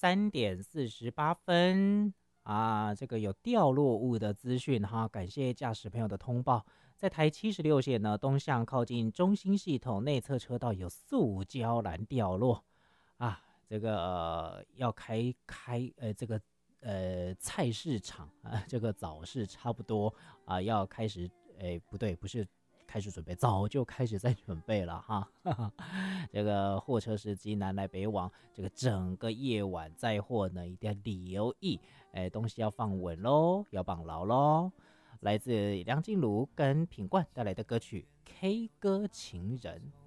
3:48啊，这个有掉落物的资讯哈，感谢驾驶朋友的通报。在台76线呢，东向靠近中心系统内侧车道有塑胶篮掉落啊，这个要这个菜市场啊，这个早市差不多啊，要开始不对，不是开始准备，早就开始在准备了哈。这个货车司机南来北往，这个整个夜晚载货呢，一定要留意，东西要放稳喽，要绑牢喽。来自梁静茹跟品冠带来的歌曲《K 歌情人》。